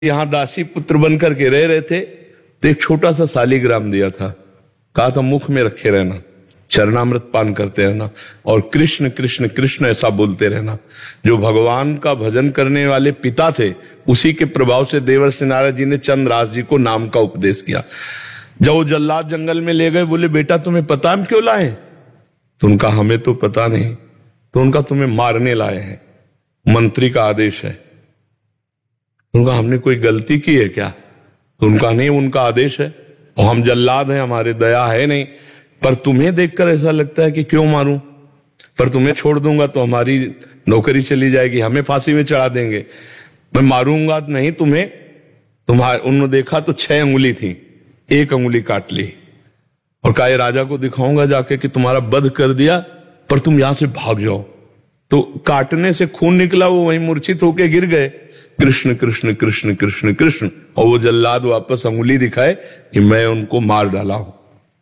यहां दासी पुत्र बनकर के रह रहे थे, तो एक छोटा सा शालिग्राम दिया था, कहा था मुख में रखे रहना, चरणामृत पान करते रहना और कृष्ण कृष्ण कृष्ण ऐसा बोलते रहना। जो भगवान का भजन करने वाले पिता थे, उसी के प्रभाव से देवर्षि नारद जी ने चंद्रराज जी को नाम का उपदेश किया। जब वो जल्लाद जंगल में ले गए, बोले बेटा तुम्हें पता हम क्यों लाए? तो उनका हमें तो पता नहीं। तो उनका तुम्हें मारने लाए हैं, मंत्री का आदेश है। उनका हमने कोई गलती की है क्या? तो उनका नहीं, उनका आदेश है और हम जल्लाद हैं, हमारे दया है नहीं, पर तुम्हें देखकर ऐसा लगता है कि क्यों मारूं, पर तुम्हें छोड़ दूंगा तो हमारी नौकरी चली जाएगी, हमें फांसी में चढ़ा देंगे। मैं मारूंगा नहीं तुम्हें। उन्होंने देखा तो 6 अंगुली थी, 1 अंगुली काट ली और कहा राजा को दिखाऊंगा जाके कि तुम्हारा वध कर दिया, पर तुम यहां से भाग जाओ। तो काटने से खून निकला, वो वहीं मूर्छित होके गिर गए। कृष्ण कृष्ण कृष्ण कृष्ण कृष्ण, और वो जल्लाद वापस अंगुली दिखाए कि मैं उनको मार डाला हूं।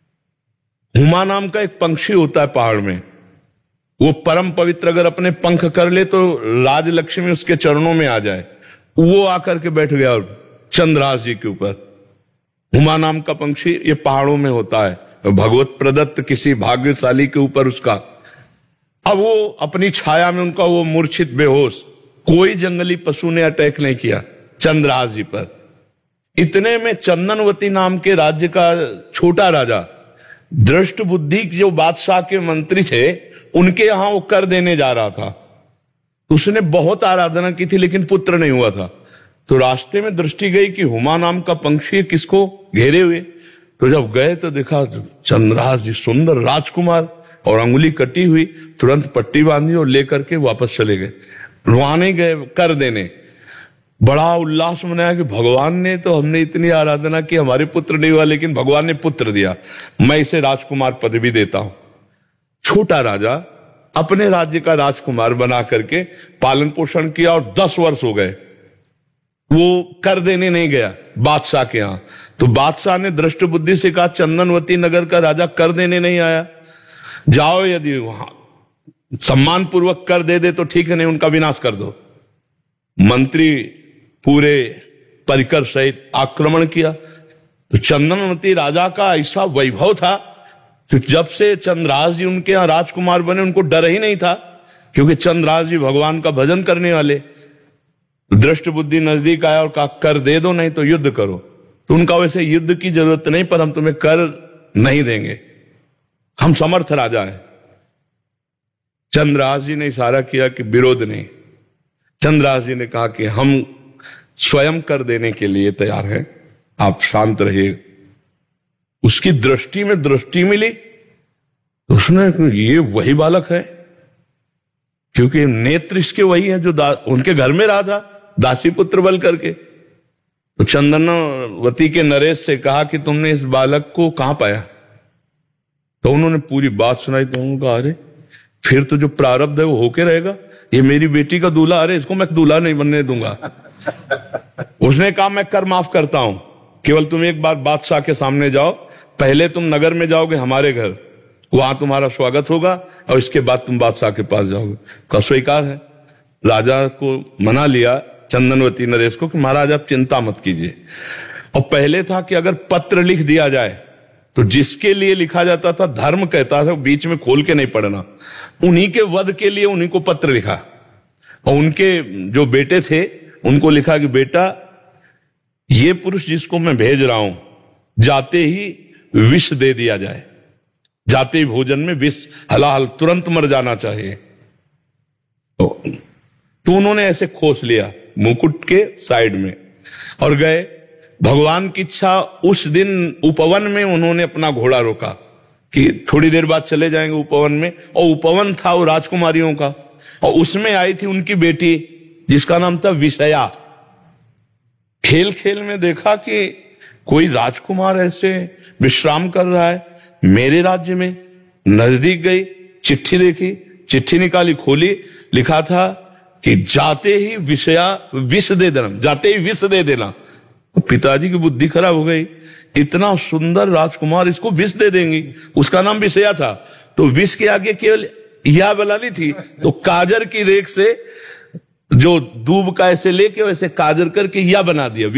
हुमा नाम का एक पंक्षी होता है पहाड़ में, वो परम पवित्र, अगर अपने पंख कर ले तो राजलक्ष्मी उसके चरणों में आ जाए। वो आकर के बैठ गया और चंद्रराज जी के ऊपर। हुमा नाम का पंक्षी ये पहाड़ों में होता है, भगवत प्रदत्त किसी भाग्यशाली के ऊपर उसका। अब वो अपनी छाया में उनका वो मूर्छित बेहोश, कोई जंगली पशु ने अटैक नहीं किया चंद्रराज जी पर। इतने में चंदनवती नाम के राज्य का छोटा राजा, दृष्ट बुद्धि जो बादशाह के मंत्री थे, उनके यहां वो कर देने जा रहा था। उसने बहुत आराधना की थी लेकिन पुत्र नहीं हुआ था। तो रास्ते में दृष्टि गई कि हुमा नाम का पंक्षी किसको घेरे हुए। तो जब गए तो देखा चंद्रराज जी सुंदर राजकुमार और अंगुली कटी हुई, तुरंत पट्टी बांधी और लेकर के वापस चले गए। वहां नहीं गए कर देने, बड़ा उल्लास मनाया कि भगवान ने तो, हमने इतनी आराधना की, हमारे पुत्र नहीं हुआ लेकिन भगवान ने पुत्र दिया, मैं इसे राजकुमार पदवी देता हूं। छोटा राजा अपने राज्य का राजकुमार बना करके पालन पोषण किया और 10 वर्ष हो गए, वो कर देने नहीं गया बादशाह के यहां। तो बादशाह ने दृष्ट बुद्धि से कहा चंदनवती नगर का राजा कर देने नहीं आया, जाओ यदि वहां सम्मान पूर्वक कर दे तो ठीक है, नहीं उनका विनाश कर दो। मंत्री पूरे परिकर सहित आक्रमण किया। तो चंदनवती राजा का ऐसा वैभव था कि जब से चंद्रराज जी उनके यहां राजकुमार बने, उनको डर ही नहीं था, क्योंकि चंद्रराज जी भगवान का भजन करने वाले। दृष्ट बुद्धि नजदीक आया और कहा कर दे दो, नहीं तो युद्ध करो। तो उनका वैसे युद्ध की जरूरत नहीं, पर हम तुम्हें कर नहीं देंगे, हम समर्थ राजा हैं। चंद्रराज जी ने इशारा किया कि विरोध नहीं। चंद्रराज जी ने कहा कि हम स्वयं कर देने के लिए तैयार हैं, आप शांत रहिए। उसकी दृष्टि में दृष्टि मिली, उसने ये वही बालक है, क्योंकि नेत्र इसके वही है जो उनके घर में रहा था दासी पुत्र बल करके। तो चंदनवती के नरेश से कहा कि तुमने इस बालक को कहां पाया? तो उन्होंने पूरी बात सुनाई। तो उन्होंने कहा अरे फिर तो जो प्रारब्ध है वो होके रहेगा, ये मेरी बेटी का दूल्हा, अरे इसको मैं दूल्हा नहीं बनने दूंगा। उसने कहा मैं कर माफ करता हूं, केवल तुम एक बार बादशाह के सामने जाओ, पहले तुम नगर में जाओगे हमारे घर, वहां तुम्हारा स्वागत होगा और इसके बाद तुम बादशाह के पास जाओगे। का स्वीकार है। राजा को मना लिया चंदनवती नरेश को कि महाराज आप चिंता मत कीजिए। और पहले था कि अगर पत्र लिख दिया जाए तो जिसके लिए लिखा जाता था, धर्म कहता था बीच में खोल के नहीं पढ़ना, उन्हीं के वध के लिए उन्हीं को पत्र लिखा। और उनके जो बेटे थे उनको लिखा कि बेटा ये पुरुष जिसको मैं भेज रहा हूं, जाते ही विष दे दिया जाए, जाते ही भोजन में विष, हलाहल तुरंत मर जाना चाहिए। तो उन्होंने ऐसे खोस लिया मुकुट के साइड में और गए। भगवान की इच्छा, उस दिन उपवन में उन्होंने अपना घोड़ा रोका कि थोड़ी देर बाद चले जाएंगे उपवन में। और उपवन था वो राजकुमारियों का, और उसमें आई थी उनकी बेटी जिसका नाम था विषया। खेल खेल में देखा कि कोई राजकुमार ऐसे विश्राम कर रहा है मेरे राज्य में। नजदीक गई, चिट्ठी देखी, चिट्ठी निकाली, खोली, लिखा था कि जाते ही विषया विष दे देना, जाते ही विष दे देना। पिताजी की बुद्धि खराब हो गई, इतना सुंदर राजकुमार इसको विष दे देंगी। उसका नाम विषया था, तो विष के आगे केवल या बलानी थी, तो काजर की रेख से जो दूब का ऐसे लेके वैसे कादर करके या बना दिया।